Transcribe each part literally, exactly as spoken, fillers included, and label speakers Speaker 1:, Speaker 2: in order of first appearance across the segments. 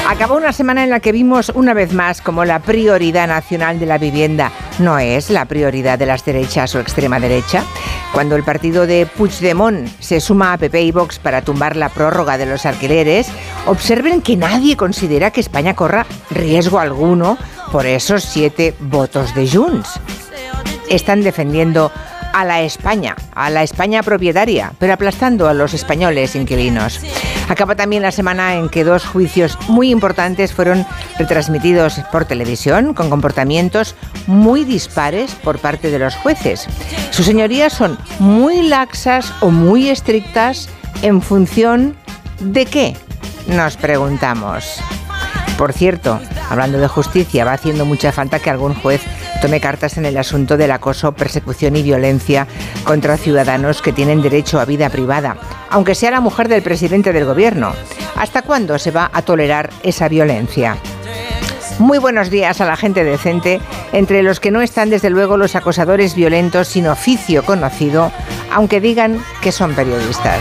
Speaker 1: Acabó una semana en la que vimos una vez más como la prioridad nacional de la vivienda no es la prioridad de las derechas o extrema derecha. Cuando el partido de Puigdemont se suma a P P y Vox para tumbar la prórroga de los alquileres, observen que nadie considera que España corra riesgo alguno por esos siete votos de Junts. Están defendiendo a la España, a la España propietaria, pero aplastando a los españoles inquilinos. Acaba también la semana en que dos juicios muy importantes fueron retransmitidos por televisión con comportamientos muy dispares por parte de los jueces. Sus señorías son muy laxas o muy estrictas en función ¿de qué?, nos preguntamos. Por cierto, hablando de justicia, va haciendo mucha falta que algún juez tome cartas en el asunto del acoso, persecución y violencia contra ciudadanos que tienen derecho a vida privada, aunque sea la mujer del presidente del gobierno. ¿Hasta cuándo se va a tolerar esa violencia? Muy buenos días a la gente decente, entre los que no están desde luego los acosadores violentos sin oficio conocido, aunque digan que son periodistas.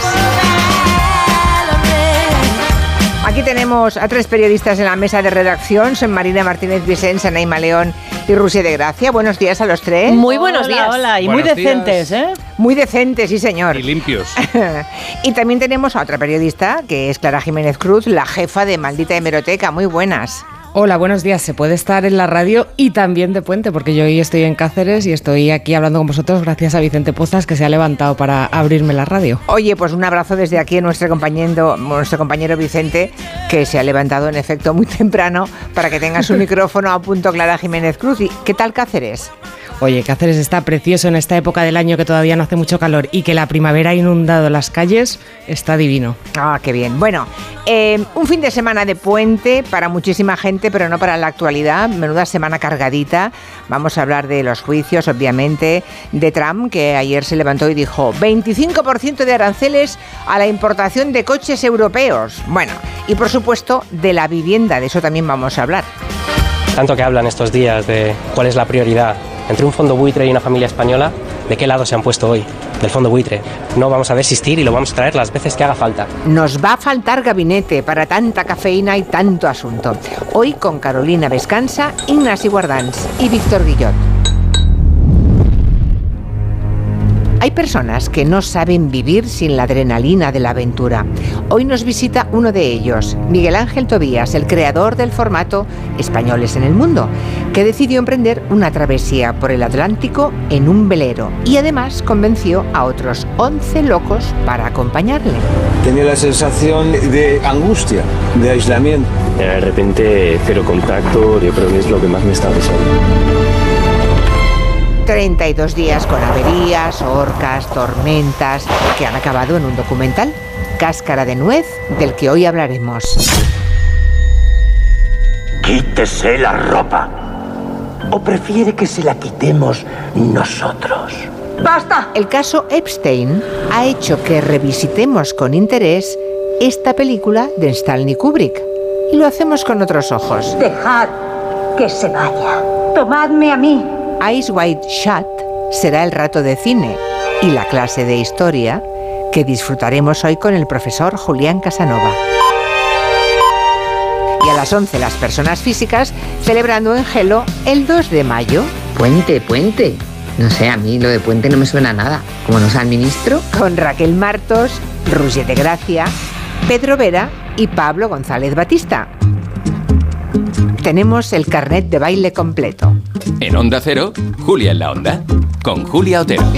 Speaker 1: Aquí tenemos a tres periodistas en la mesa de redacción. Son Marina Martínez Vicens, Anaíma León y Rusia de Gracia. Buenos días a los tres.
Speaker 2: Muy buenos días.
Speaker 3: Hola, hola. Y
Speaker 2: Buenos
Speaker 3: muy decentes, días. ¿eh?
Speaker 1: Muy decentes, sí señor.
Speaker 2: Y limpios.
Speaker 1: Y también tenemos a otra periodista, que es Clara Jiménez Cruz, la jefa de Maldita Hemeroteca. Muy buenas.
Speaker 3: Hola, buenos días. Se puede estar en la radio y también de puente, porque yo hoy estoy en Cáceres y estoy aquí hablando con vosotros gracias a Vicente Pozas, que se ha levantado para abrirme la radio.
Speaker 1: Oye, pues un abrazo desde aquí a nuestro compañero, nuestro compañero Vicente, que se ha levantado en efecto muy temprano para que tenga su micrófono a punto. Clara Jiménez Cruz. ¿Y qué tal Cáceres?
Speaker 3: Oye, Cáceres está precioso en esta época del año que todavía no hace mucho calor y que la primavera ha inundado las calles. Está divino.
Speaker 1: Ah, qué bien. Bueno, eh, un fin de semana de puente para muchísima gente, pero no para la actualidad. Menuda semana cargadita. Vamos a hablar de los juicios, obviamente, de Trump, que ayer se levantó y dijo veinticinco por ciento de aranceles a la importación de coches europeos. Bueno, y por supuesto de la vivienda, de eso también vamos a hablar.
Speaker 4: Tanto que hablan estos días de cuál es la prioridad entre un fondo buitre y una familia española, ¿de qué lado se han puesto hoy? Del fondo buitre. No vamos a desistir y lo vamos a traer las veces que haga falta.
Speaker 1: Nos va a faltar gabinete para tanta cafeína y tanto asunto. Hoy con Carolina Vescansa, Ignasi Guardans y Víctor Guillot. Hay personas que no saben vivir sin la adrenalina de la aventura. Hoy nos visita uno de ellos, Miguel Ángel Tobías, el creador del formato Españoles en el Mundo, que decidió emprender una travesía por el Atlántico en un velero y además convenció a otros once locos para acompañarle.
Speaker 5: Tenía la sensación de angustia, de aislamiento.
Speaker 6: De repente, cero contacto, yo creo que es lo que más me está pasando.
Speaker 1: treinta y dos días con averías, orcas, tormentas, que han acabado en un documental, Cáscara de Nuez, del que hoy hablaremos.
Speaker 7: Quítese la ropa. ¿O prefiere que se la quitemos nosotros?
Speaker 1: ¡Basta! El caso Epstein ha hecho que revisitemos con interés esta película de Stanley Kubrick. Y lo hacemos con otros ojos.
Speaker 8: Dejad que se vaya. Tomadme a mí.
Speaker 1: Eyes Wide Shut será el rato de cine y la clase de historia que disfrutaremos hoy con el profesor Julián Casanova. Y a las once las personas físicas celebrando en Gelo el dos de mayo.
Speaker 9: Puente, puente. No sé, a mí lo de puente no me suena a nada. Como no sea el ministro.
Speaker 1: Con Raquel Martos, Roger de Gracia, Pedro Vera y Pablo González Batista. Tenemos el carnet de baile completo.
Speaker 10: En Onda Cero, Julia en la Onda, con Julia Otero.